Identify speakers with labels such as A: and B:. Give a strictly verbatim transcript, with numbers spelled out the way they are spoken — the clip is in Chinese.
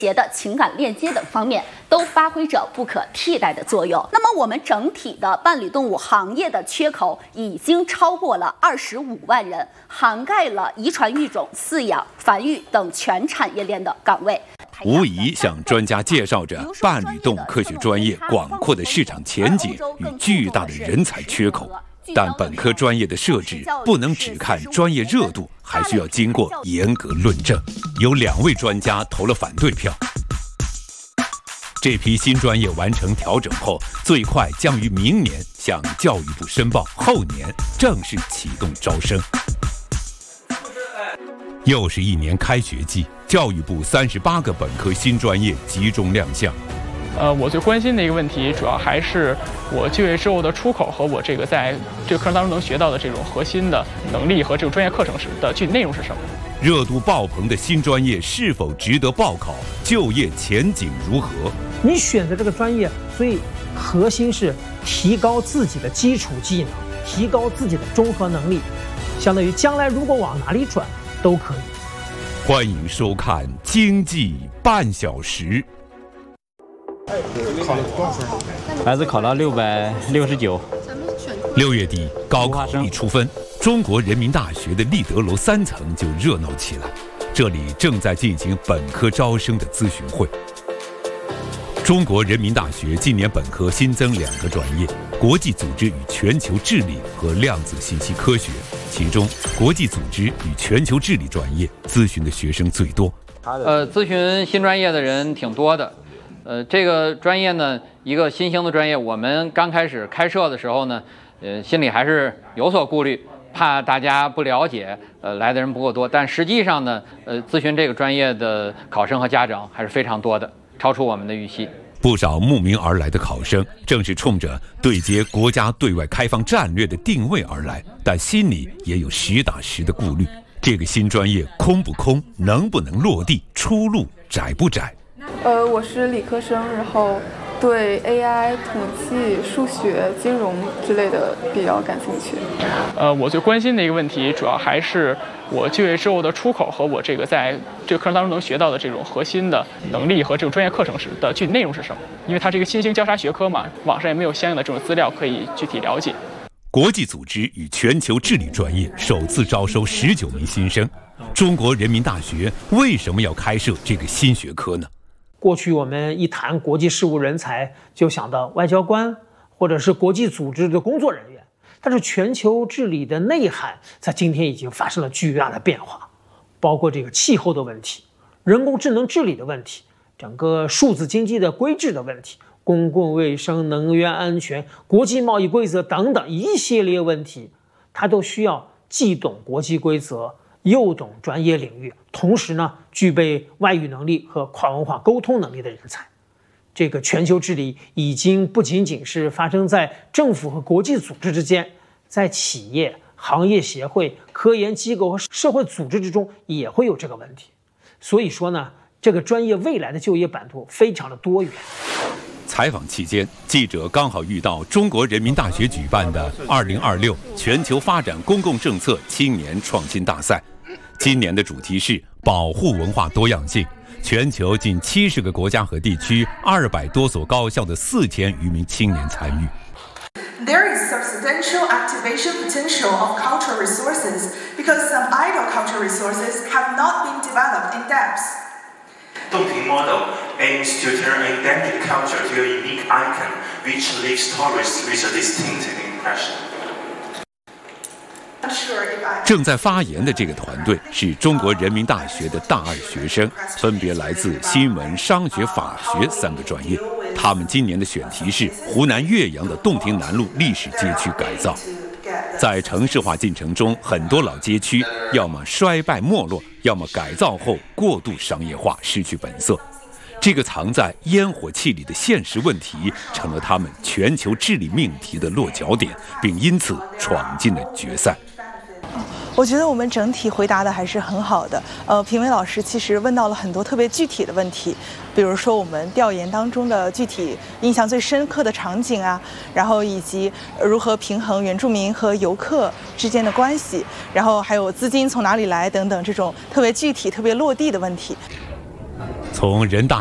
A: 节的情感链接等方面都发挥着不可替代的作用。那么，我们整体的伴侣动物行业的缺口已经超过了二十五万人，涵盖了遗传育种、饲养、繁育等全产业链的岗位。
B: 无疑向专家介绍着伴侣动物科学专业广阔的市场前景与巨大的人才缺口。但本科专业的设置不能只看专业热度，还需要经过严格论证。有两位专家投了反对票。这批新专业完成调整后，最快将于明年向教育部申报，后年正式启动招生。又是一年开学季，教育部三十八个本科新专业集中亮相。
C: 呃，我最关心的一个问题，主要还是我就业之后的出口和我这个在这个课程当中能学到的这种核心的能力和这种专业课程是的具体内容是什么？
B: 热度爆棚的新专业是否值得报考？就业前景如何？
D: 你选择这个专业，所以核心是提高自己的基础技能，提高自己的综合能力，相当于将来如果往哪里转都可以。
B: 欢迎收看《经济半小时》。
E: 考了多少分？
F: 孩子考了六百六十九。
B: 六月底，高考一出分，中国人民大学的立德楼三层就热闹起来。这里正在进行本科招生的咨询会。中国人民大学今年本科新增两个专业：国际组织与全球治理和量子信息科学。其中，国际组织与全球治理专业咨询的学生最多。
G: 呃，咨询新专业的人挺多的。呃，这个专业呢，一个新兴的专业，我们刚开始开设的时候呢，呃，心里还是有所顾虑，怕大家不了解，呃，来的人不够多。但实际上呢，呃，咨询这个专业的考生和家长还是非常多的，超出我们的预期。
B: 不少慕名而来的考生，正是冲着对接国家对外开放战略的定位而来，但心里也有实打实的顾虑：这个新专业空不空，能不能落地，出路窄不窄？
H: 呃，我是理科生，然后对 A I、统计、数学、金融之类的比较感兴趣。
C: 呃，我最关心的一个问题，主要还是我就业之后的出口和我这个在这个课程当中能学到的这种核心的能力和这种专业课程是的具体内容是什么？因为它这个新兴交叉学科嘛，网上也没有相应的这种资料可以具体了解。
B: 国际组织与全球治理专业首次招收十九名新生。中国人民大学为什么要开设这个新学科呢？
D: 过去我们一谈国际事务人才，就想到外交官或者是国际组织的工作人员，但是全球治理的内涵在今天已经发生了巨大的变化，包括这个气候的问题、人工智能治理的问题、整个数字经济的规制的问题、公共卫生、能源安全、国际贸易规则等等一系列问题，它都需要既懂国际规则又懂专业领域，同时呢，具备外语能力和跨文化沟通能力的人才。这个全球治理已经不仅仅是发生在政府和国际组织之间，在企业、行业协会、科研机构和社会组织之中也会有这个问题。所以说呢，这个专业未来的就业版图非常的多元。
B: 采访期间，记者刚好遇到中国人民大学举办的二零二六全球发展公共政策青年创新大赛。今年的主题是保护文化多样性，全球近七十个国家和地区，二百多所高校的四千余名青年参与。
I: There is substantial activation potential of cultural resources because some idle cultural resources have not been developed in depth.
J: Dongping model aims to turn endemic culture to a unique icon, which leaves tourists with a distinctive impression.
B: 正在发言的这个团队是中国人民大学的大二学生，分别来自新闻、商学、法学三个专业。他们今年的选题是湖南岳阳的洞庭南路历史街区改造。在城市化进程中，很多老街区要么衰败没落，要么改造后过度商业化，失去本色。这个藏在烟火气里的现实问题，成了他们全球治理命题的落脚点，并因此闯进了决赛。
K: 我觉得我们整体回答的还是很好的。呃，评委老师其实问到了很多特别具体的问题，比如说我们调研当中的具体印象最深刻的场景啊，然后以及如何平衡原住民和游客之间的关系，然后还有资金从哪里来等等这种特别具体、特别落地的问题。
B: 从人大